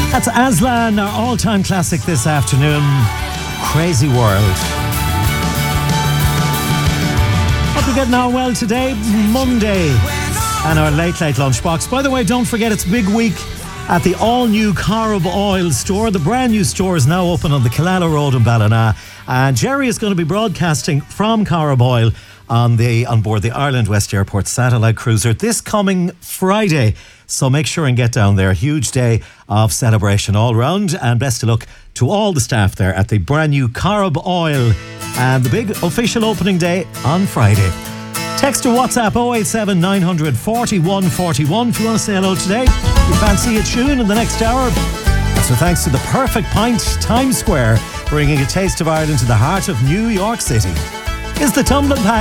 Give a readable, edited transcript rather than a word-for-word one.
That's Aslan, our all-time classic this afternoon, Crazy World. Hope you're getting on well today, Monday, and our late lunchbox. By the way, don't forget it's big week at the all-new Carib Oil store. The brand new store is now open on the Killala Road in Ballina, and Jerry is going to be broadcasting from Carib Oil on board the Ireland West Airport satellite cruiser this coming Friday. So make sure and get down there. Huge day of celebration all round, and best of luck to all the staff there at the brand new Carib Oil, and the big official opening day on Friday. Text or WhatsApp 087 900 4141 if you want to say hello today. You fancy a tune in the next hour? So thanks to the Perfect Pint, Times Square, bringing a taste of Ireland to the heart of New York City. Is the Tumbling Pad